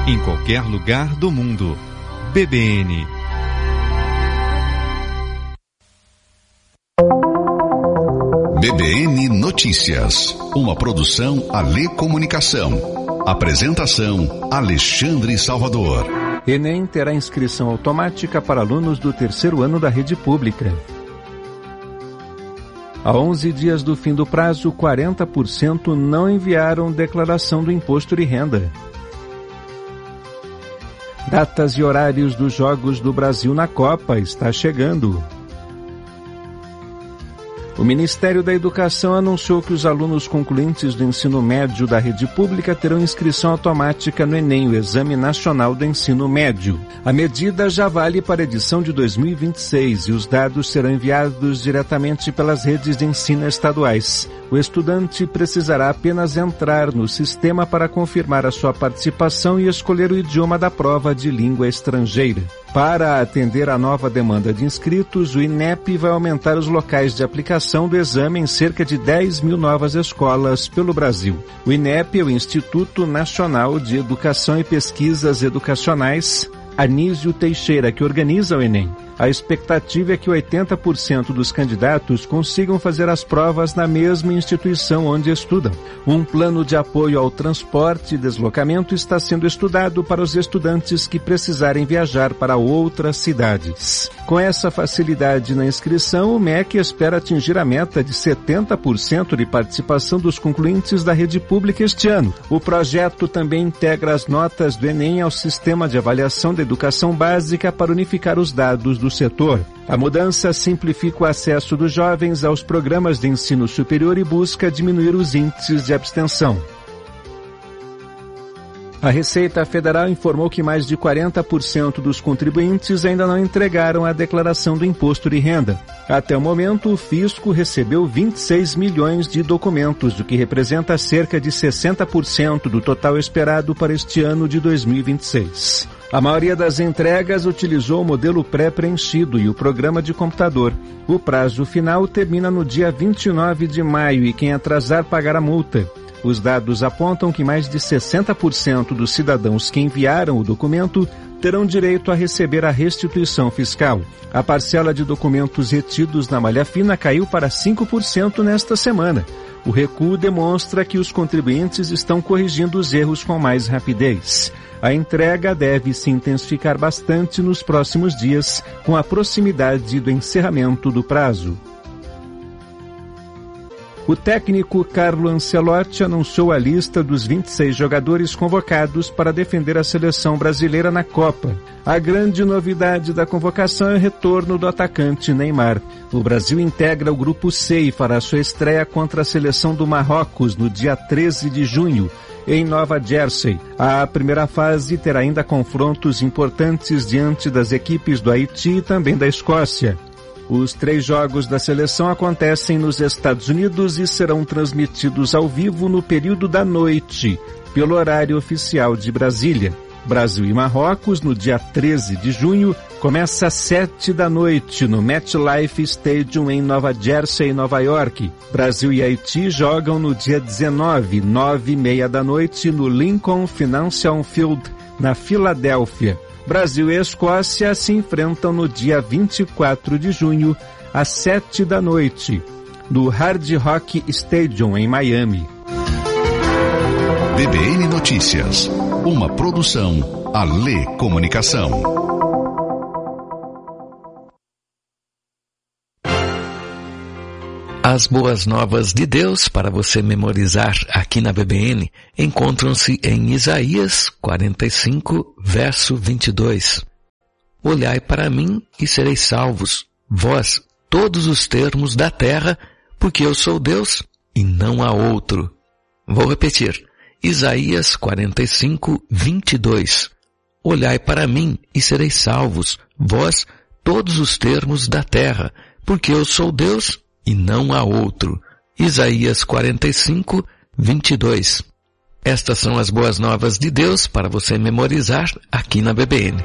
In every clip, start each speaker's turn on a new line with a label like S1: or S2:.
S1: em qualquer lugar do mundo. BBN.
S2: BBN Notícias, uma produção Alê Comunicação. Apresentação Alexandre Salvador.
S3: Enem terá inscrição automática para alunos do terceiro ano da rede pública. Há 11 dias do fim do prazo, 40% não enviaram declaração do imposto de renda. Datas e horários dos Jogos do Brasil na Copa está chegando. O Ministério da Educação anunciou que os alunos concluintes do ensino médio da rede pública terão inscrição automática no Enem, o Exame Nacional do Ensino Médio. A medida já vale para a edição de 2026 e os dados serão enviados diretamente pelas redes de ensino estaduais. O estudante precisará apenas entrar no sistema para confirmar a sua participação e escolher o idioma da prova de língua estrangeira. Para atender à nova demanda de inscritos, o INEP vai aumentar os locais de aplicação do exame em cerca de 10 mil novas escolas pelo Brasil. O INEP é o Instituto Nacional de Educação e Pesquisas Educacionais Anísio Teixeira, que organiza o Enem. A expectativa é que 80% dos candidatos consigam fazer as provas na mesma instituição onde estudam. Um plano de apoio ao transporte e deslocamento está sendo estudado para os estudantes que precisarem viajar para outras cidades. Com essa facilidade na inscrição, o MEC espera atingir a meta de 70% de participação dos concluintes da rede pública este ano. O projeto também integra as notas do Enem ao sistema de avaliação da educação básica para unificar os dados do setor. A mudança simplifica o acesso dos jovens aos programas de ensino superior e busca diminuir os índices de abstenção. A Receita Federal informou que mais de 40% dos contribuintes ainda não entregaram a declaração do imposto de renda. Até o momento, o fisco recebeu 26 milhões de documentos, o que representa cerca de 60% do total esperado para este ano de 2026. A maioria das entregas utilizou o modelo pré-preenchido e o programa de computador. O prazo final termina no dia 29 de maio e quem atrasar pagará multa. Os dados apontam que mais de 60% dos cidadãos que enviaram o documento terão direito a receber a restituição fiscal. A parcela de documentos retidos na malha fina caiu para 5% nesta semana. O recuo demonstra que os contribuintes estão corrigindo os erros com mais rapidez. A entrega deve se intensificar bastante nos próximos dias, com a proximidade do encerramento do prazo. O técnico Carlo Ancelotti anunciou a lista dos 26 jogadores convocados para defender a seleção brasileira na Copa. A grande novidade da convocação é o retorno do atacante Neymar. O Brasil integra o Grupo C e fará sua estreia contra a seleção do Marrocos no dia 13 de junho, em Nova Jersey. A primeira fase terá ainda confrontos importantes diante das equipes do Haiti e também da Escócia. Os 3 jogos da seleção acontecem nos Estados Unidos e serão transmitidos ao vivo no período da noite, pelo horário oficial de Brasília. Brasil e Marrocos, no dia 13 de junho, começa às 7 da noite no MetLife Stadium em Nova Jersey, Nova York. Brasil e Haiti jogam no dia 19, 9h30 da noite, no Lincoln Financial Field, na Filadélfia. Brasil e Escócia se enfrentam no dia 24 de junho, às 7 da noite, no Hard Rock Stadium, em Miami.
S2: BBN Notícias, uma produção Alê Comunicação.
S4: As boas novas de Deus para você memorizar aqui na BBN encontram-se em Isaías 45, verso 22. Olhai para mim e sereis salvos, vós, todos os termos da terra, porque eu sou Deus e não há outro. Vou repetir. Isaías 45, 22. Olhai para mim e sereis salvos, vós, todos os termos da terra, porque eu sou Deus e não há outro. Isaías 45, 22. Estas são as boas novas de Deus para você memorizar aqui na BBN.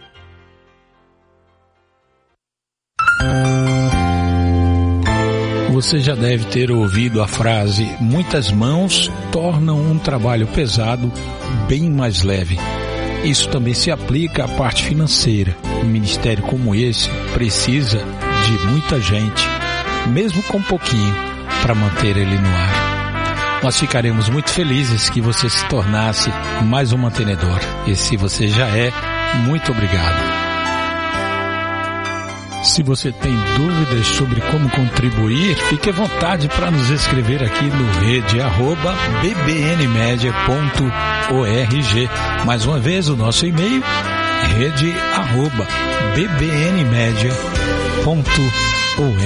S5: O Você já deve ter ouvido a frase: muitas mãos tornam um trabalho pesado bem mais leve. Isso também se aplica à parte financeira. Um ministério como esse precisa de muita gente, mesmo com pouquinho, para manter ele no ar. Nós ficaremos muito felizes que você se tornasse mais um mantenedor. E se você já é, muito obrigado. Se você tem dúvidas sobre como contribuir, fique à vontade para nos escrever aqui no rede@bbnmedia.org. Mais uma vez, o nosso e-mail, rede@bbnmedia.org.